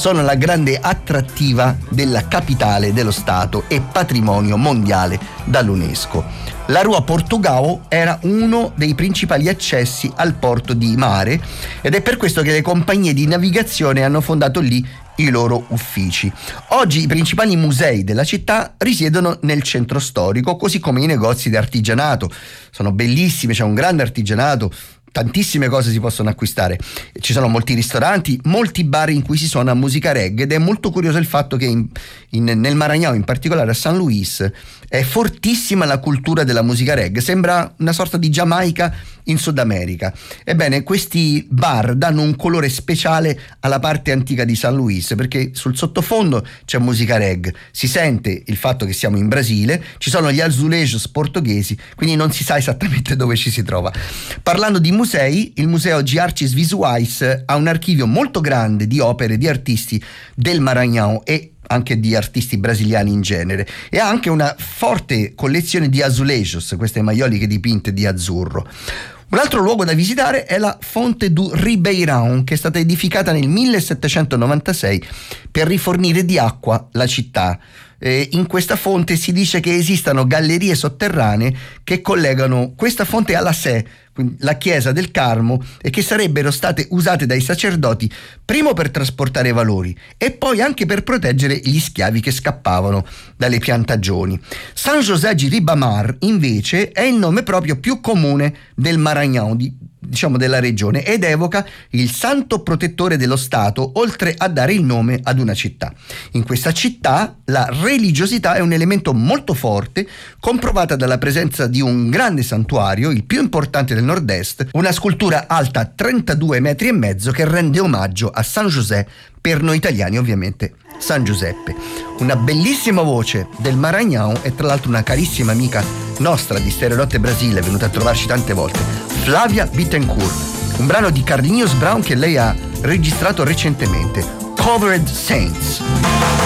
sono la grande attrattiva della capitale dello Stato e patrimonio mondiale dall'UNESCO. La Rua Portugal era uno dei principali accessi al porto di mare ed è per questo che le compagnie di navigazione hanno fondato lì i loro uffici. Oggi i principali musei della città risiedono nel centro storico, così come i negozi di artigianato. Sono bellissimi, c'è un grande artigianato, tantissime cose si possono acquistare. Ci sono molti ristoranti, molti bar in cui si suona musica reggae ed è molto curioso il fatto che nel Maranhão, in particolare a San Luis, è fortissima la cultura della musica reggae. Sembra una sorta di Giamaica in Sud America. Ebbene, questi bar danno un colore speciale alla parte antica di San Luis, perché sul sottofondo c'è musica reggae, si sente il fatto che siamo in Brasile, ci sono gli azulejos portoghesi, quindi non si sa esattamente dove ci si trova. Parlando di musei, il Museo de Artes Visuais ha un archivio molto grande di opere di artisti del Maranhão e anche di artisti brasiliani in genere, e ha anche una forte collezione di azulejos, queste maioliche dipinte di azzurro. Un altro luogo da visitare è la Fonte do Ribeirão, che è stata edificata nel 1796 per rifornire di acqua la città. In questa fonte si dice che esistano gallerie sotterranee che collegano questa fonte alla Sé, quindi la chiesa del Carmo, e che sarebbero state usate dai sacerdoti primo per trasportare valori e poi anche per proteggere gli schiavi che scappavano dalle piantagioni. San José de Ribamar invece è il nome proprio più comune del Maranhão, diciamo della regione, ed evoca il santo protettore dello Stato, oltre a dare il nome ad una città. In questa città la religiosità è un elemento molto forte, comprovata dalla presenza di un grande santuario, il più importante del nord-est, una scultura alta 32 metri e mezzo che rende omaggio a San José, per noi italiani ovviamente San Giuseppe. Una bellissima voce del Maranhão e tra l'altro una carissima amica nostra di Stereonotte Brasile, venuta a trovarci tante volte, Flavia Bittencourt. Un brano di Carlinhos Brown che lei ha registrato recentemente, Covered Saints.